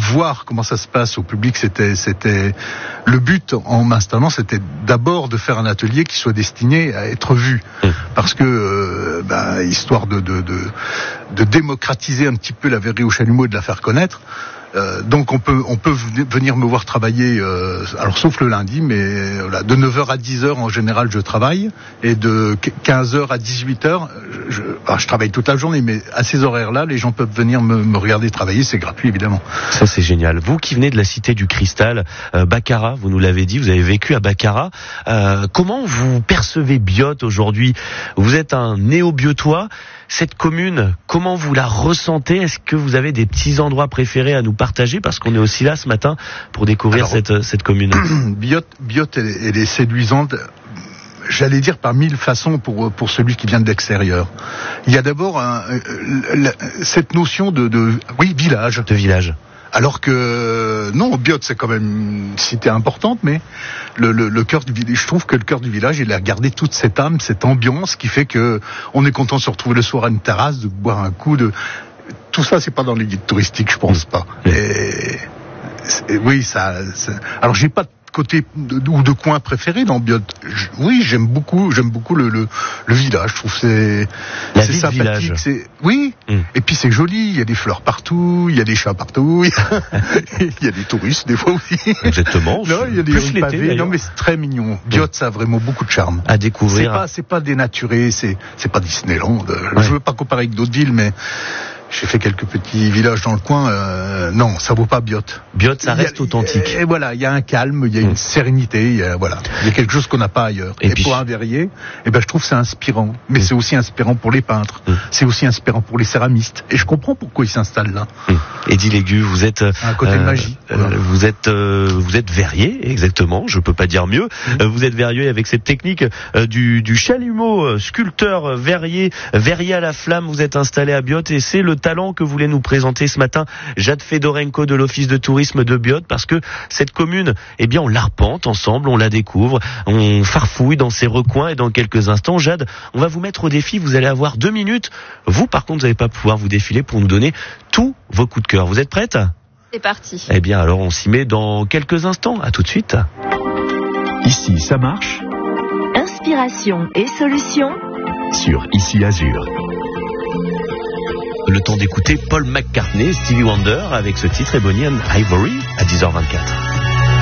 voir comment ça se passe au public, c'était le but en m'installant, c'était d'abord de faire un atelier qui soit destiné à être vu, parce que histoire de démocratiser un petit peu la verrerie au chalumeau et de la faire connaître. Donc on peut venir me voir travailler, alors sauf le lundi, mais voilà, de 9h à 10h en général je travaille, et de 15h à 18h je travaille toute la journée, mais à ces horaires-là les gens peuvent venir me regarder travailler, c'est gratuit évidemment. Ça c'est génial. Vous qui venez de la cité du Cristal, Baccarat, vous nous l'avez dit, vous avez vécu à Baccarat, comment vous percevez Biot aujourd'hui? Vous êtes un néo-biotois. Cette commune, comment vous la ressentez? Est-ce que vous avez des petits endroits préférés à nous partager? Parce qu'on est aussi là ce matin pour découvrir cette commune. Biot, elle est séduisante, j'allais dire par mille façons pour celui qui vient de l'extérieur. Il y a d'abord cette notion de village. De village. Alors que non, Biot c'est quand même une cité importante, mais le cœur du village, je trouve que le cœur du village, il a gardé toute cette âme, cette ambiance qui fait que on est content de se retrouver le soir à une terrasse, de boire un coup. Tout ça, c'est pas dans les guides touristiques, je pense pas. Oui, alors j'ai pas de côté ou de coin préféré dans Biot. Oui, j'aime beaucoup le village. Je trouve c'est sympathique. Et puis c'est joli. Il y a des fleurs partout, il y a des chats partout, il y a des touristes des fois aussi. Exactement. Non, il y a des rues pavées. Non, mais c'est très mignon. Biot, ça a vraiment beaucoup de charme. À découvrir. C'est pas dénaturé. C'est pas Disneyland. Je veux pas comparer avec d'autres villes, mais j'ai fait quelques petits villages dans le coin. Non, ça vaut pas Biot. Biot, ça reste authentique. Et voilà, il y a un calme, il y a une sérénité, il y a quelque chose qu'on n'a pas ailleurs. Et pour un verrier, je trouve c'est inspirant. Mais c'est aussi inspirant pour les peintres. C'est aussi inspirant pour les céramistes. Et je comprends pourquoi ils s'installent là. Eddy Légu, vous êtes un côté magie. Vous êtes verrier, exactement. Je peux pas dire mieux. Vous êtes verrier avec cette technique du chalumeau, sculpteur verrier à la flamme. Vous êtes installé à Biot et c'est le talent que voulait nous présenter ce matin Jade Fedorenko de l'Office de tourisme de Biot, parce que cette commune, on l'arpente ensemble, on la découvre, on farfouille dans ses recoins, et dans quelques instants, Jade, on va vous mettre au défi, vous allez avoir 2 minutes. Vous, par contre, vous n'allez pas pouvoir vous défiler pour nous donner tous vos coups de cœur. Vous êtes prête? C'est parti. Alors on s'y met dans quelques instants. À tout de suite. Ici, ça marche. Inspiration et solutions sur Ici Azur. Le temps d'écouter Paul McCartney, Stevie Wonder avec ce titre Ebony and Ivory à 10h24.